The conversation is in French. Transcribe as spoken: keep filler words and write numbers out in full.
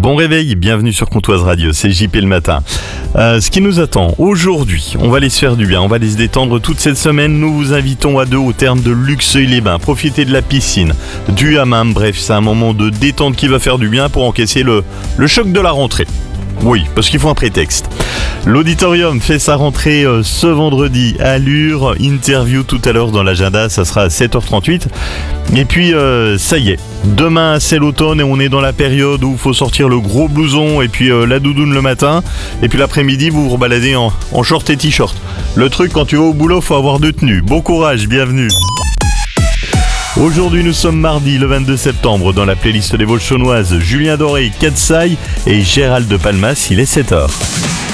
Bon réveil, bienvenue sur Comtoise Radio, c'est J P le matin. Euh, ce qui nous attend aujourd'hui, on va aller se faire du bien, on va aller se détendre toute cette semaine. Nous vous invitons à deux au terme de Luxeuil-les-Bains. Profitez de la piscine, du hammam, bref, c'est un moment de détente qui va faire du bien pour encaisser le, le choc de la rentrée. Oui, parce qu'il faut un prétexte. L'auditorium fait sa rentrée euh, ce vendredi à Lure. Interview tout à l'heure dans l'agenda, ça sera à sept heures trente-huit. Et puis, euh, ça y est, demain c'est l'automne et on est dans la période où il faut sortir le gros blouson et puis euh, la doudoune le matin. Et puis l'après-midi, vous vous baladez en, en short et t-shirt. Le truc, quand tu vas au boulot, faut avoir deux tenues. Bon courage, bienvenue. Aujourd'hui, nous sommes mardi, le vingt-deux septembre. Dans la playlist des Volchonnoises, Julien Doré, Katsai et Gérald de Palmas, il est sept heures.